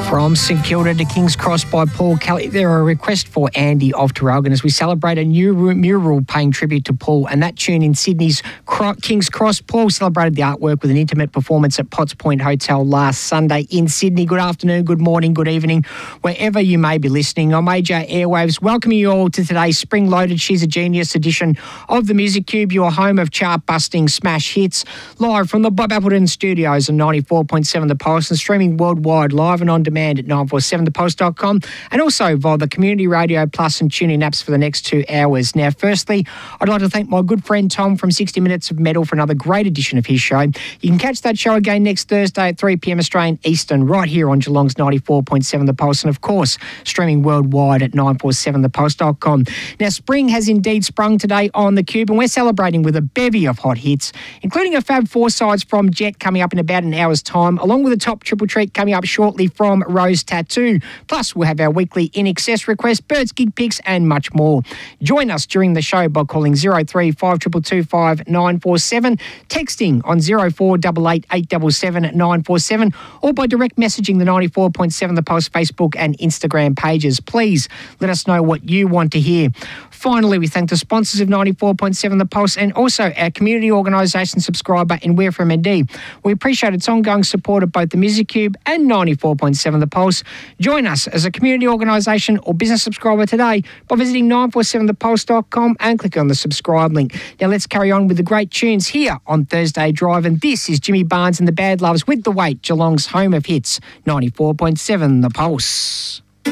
From St Kilda to King's Cross by Paul Kelly, there are a request for Andy of Traralgon as we celebrate a new mural paying tribute to Paul, and that tune in Sydney's King's Cross. Paul celebrated the artwork with an intimate performance at Potts Point Hotel last Sunday in Sydney. Good afternoon, good morning, good evening, wherever you may be listening on major airwaves. Welcoming you all to today's spring-loaded She's a Genius edition of the Music Cube, your home of chart-busting smash hits, live from the Bob Appleton Studios on 94.7 The Pulse and streaming worldwide live and on demand at 947thepulse.com and also via the Community Radio Plus and TuneIn apps for the next 2 hours. Now, firstly, I'd like to thank my good friend Tom from 60 Minutes of Metal for another great edition of his show. You can catch that show again next Thursday at 3 p.m. Australian Eastern right here on Geelong's 94.7 The Pulse and, of course, streaming worldwide at 947thepulse.com. Now, spring has indeed sprung today on the Cube and we're celebrating with a bevy of hot hits, including a Fab Four sides from Jet coming up in about an hour's time, along with a top triple treat coming up shortly from Rose Tattoo. Plus, we'll have our weekly In Excess request, Birds Gig Picks and much more. Join us during the show by calling 03 5225 947, texting on 0488 877 947 or by direct messaging the 94.7 The Pulse Facebook and Instagram pages. Please let us know what you want to hear. Finally, we thank the sponsors of 94.7 The Pulse and also our community organisation subscriber in We're From ND. We appreciate its ongoing support of both the Music Cube and 94.7 The Pulse. Join us as a community organisation or business subscriber today by visiting 947thepulse.com and click on the subscribe link. Now let's carry on with the great tunes here on Thursday Drive, and this is Jimmy Barnes and the Bad Loves with The Weight, Geelong's home of hits, 94.7 The Pulse.